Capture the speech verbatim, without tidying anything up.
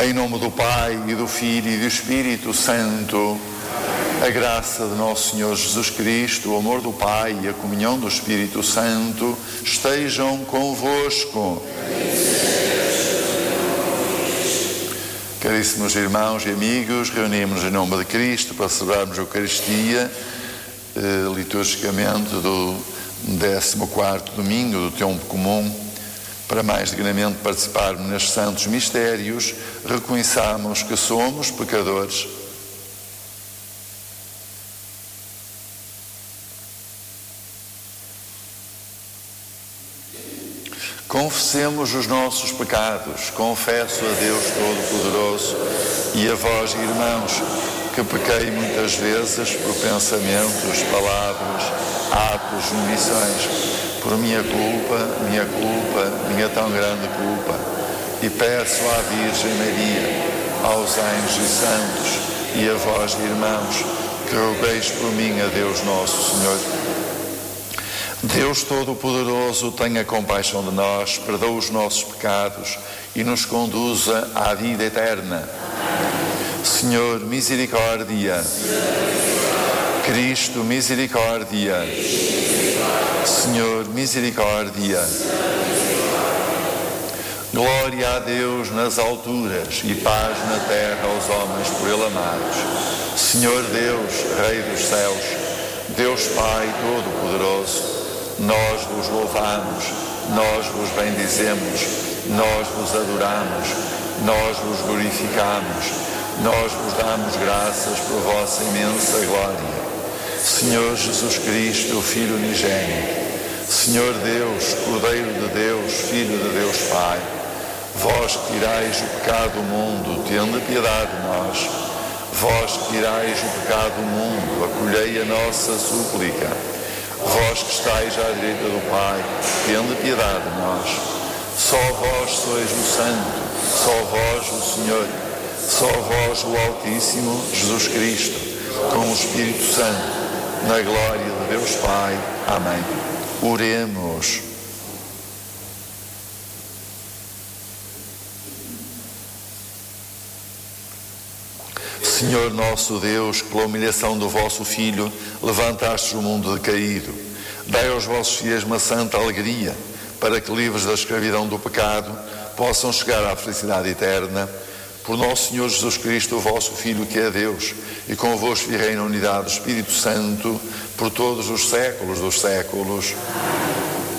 Em nome do Pai, e do Filho, e do Espírito Santo, a graça de nosso Senhor Jesus Cristo, o amor do Pai e a comunhão do Espírito Santo estejam convosco. Caríssimos irmãos e amigos, reunimos-nos em nome de Cristo para celebrarmos a Eucaristia, eh, liturgicamente do décimo quarto domingo do tempo comum. Para mais dignamente participarmos nestes santos mistérios, reconheçamos que somos pecadores. Confessemos os nossos pecados. Confesso a Deus Todo-Poderoso e a vós, irmãos, que pequei muitas vezes por pensamentos, palavras, atos, omissões. Por minha culpa, minha culpa, minha tão grande culpa. E peço à Virgem Maria, aos anjos e santos e a vós, irmãos, que rogueis por mim a Deus nosso Senhor. Deus Todo-Poderoso, tenha compaixão de nós, perdoa os nossos pecados e nos conduza à vida eterna. Senhor, misericórdia. Cristo, misericórdia. Senhor, misericórdia. Glória a Deus nas alturas e paz na terra aos homens por Ele amados. Senhor Deus, Rei dos céus, Deus Pai Todo-Poderoso, nós vos louvamos, nós vos bendizemos, nós vos adoramos, nós vos glorificamos, nós vos damos graças por vossa imensa glória. Senhor Jesus Cristo, Filho unigênito, Senhor Deus, Cordeiro de Deus, Filho de Deus Pai, vós que tirais o pecado do mundo, tende piedade de nós. Vós que tirais o pecado do mundo, acolhei a nossa súplica. Vós que estáis à direita do Pai, tende piedade de nós. Só vós sois o Santo, só vós o Senhor, só vós o Altíssimo Jesus Cristo, com o Espírito Santo, na glória de Deus Pai. Amém. Oremos. Senhor nosso Deus, que pela humilhação do vosso Filho levantastes o mundo decaído, dai aos vossos fiéis uma santa alegria, para que, livres da escravidão do pecado, possam chegar à felicidade eterna. Por nosso Senhor Jesus Cristo, o vosso Filho, que é Deus, e convosco virei na unidade do Espírito Santo, por todos os séculos dos séculos.